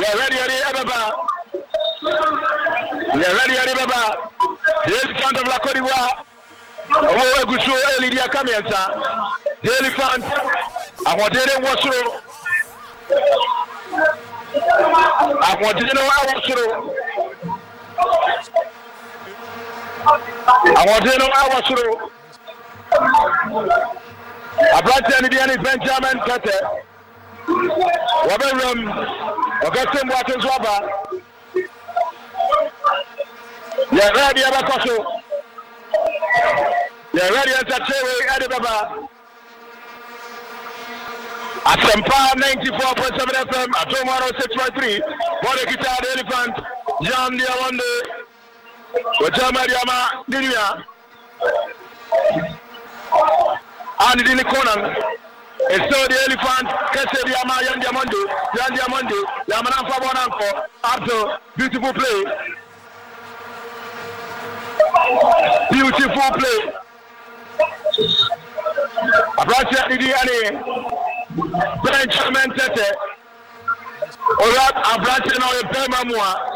ready, Baba. We are ready, Baba. The elephant of La Côte d'Ivoire. Oh, good show, Lydia Kamiansa. The elephant. I want to watch you. I want to know how to. I want to know how to. I brought Benjamin Tete. Robert Augustine Watkins Waba. You're ready, Abakoso. You're ready, Tachewe Adibaba. At Sempa 94.7 FM, at 106.3, Bode Guitar, the Elephant, Jan Diawande, Wajama Diama, Dinia, and Dini Conan. And so the Elephant, Kese Diama, Jan Diamande, Yamanan Fabonanko, after beautiful play. Beautiful play. Abrasia Diani. Benjamin Tete. Alright, Abrasia now a Pemamua.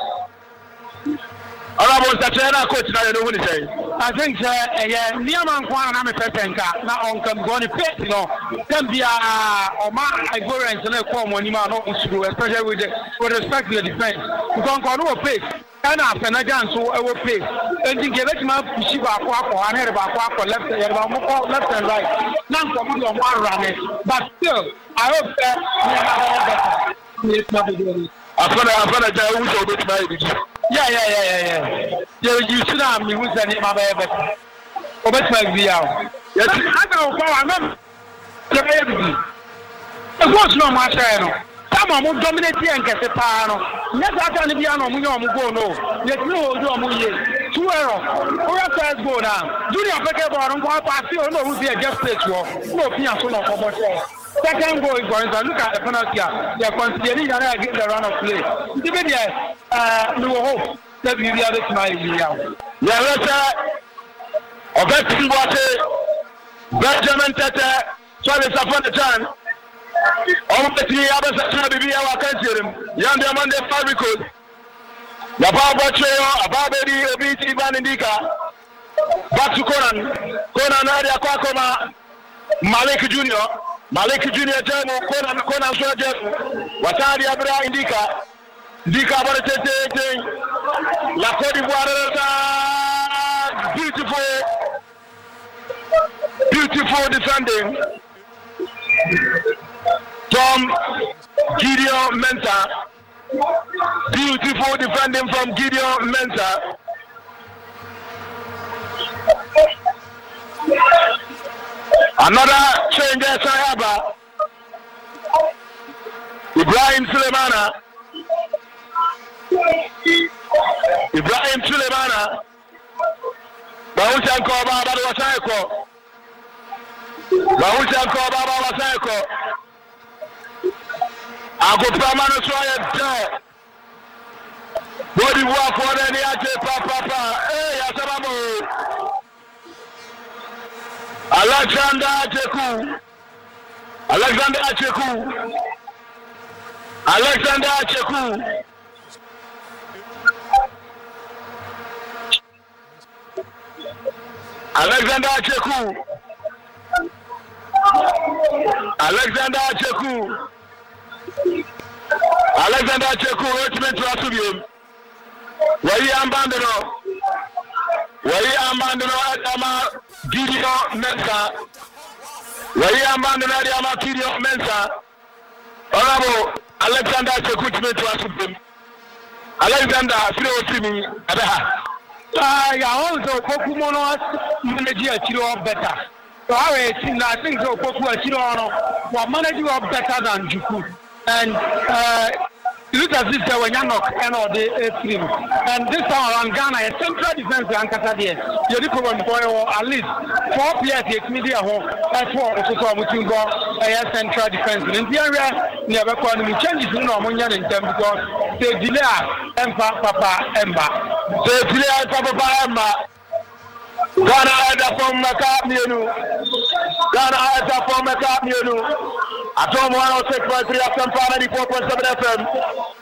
I think Niaman Kwan and Pepenka, now on come going to pay, you know, can be a man I go and a form when you are not school, especially with respect to the defense. You can't call no pace. And after a dance, so I will pay. And you get it, my Shiba Quaco, and head about Quaco left and right. None for me on one running. But still, I hope that I'm gonna tell you with my. Yeah. You should have me with any my baby. Oh, that's my view. Yes, I know. I'm not. What's no matter? Someone will dominate and get a piano. Let us have the piano. We don't go no. Yet no, don't 2 error. Or else go down. Junior Pekebor and Papa, you know who's here just place war. No piano for myself. Second goal is going to look at the penalty. They are considering that I get the run of play. We will hope that we will have it tonight. Yeah, let's Augustine Watkins, Benjamin Tete, Travis upon the turn. All the 3 others are to be our country. Young Diamond, 5 records. Yababa Cheo, Ababedi, Obiti, Banindika. Back to Conan Adia Kwakoma, Malik Jr. Malik Junior Jamu, Conan Soja, Watari Abra Indika, Dika Baratete, La Côte d'Ivoire, beautiful defending from Gideon Mensah, beautiful defending from Gideon Mensah. Another change there, Sayaba. Ibrahim Sulemana. Bahushanko Baba Wasaiko. Agopamano Soya Joe. Body work for the Niache Papa. Hey, Yasabamu. Alexander Acheku. Alexander Acheku. Alexander Acheku, ultimate to Asubium. Where you abandon Adama Gideon Mensah. Where you abandon Adama Gideon Mensah. Honorable Alexander Acheku, ultimate to Asubium. Alexander, Simi, Abeha. I also Pokumono manager Chiro better. So I think so Poku Chiro was manager better than Juku. And look at this when you knock and all the stream. And this time around Ghana, a central defense and Casadia. You problem for at least 4 players media home. That's what also Mutungo a central defense. In the area, never call me changes in Romunian in them because they delay and Papa Emba. They delay Papa Emba. Ghana had a form Macap, I don't want to take my 3 FM 94.7 FM.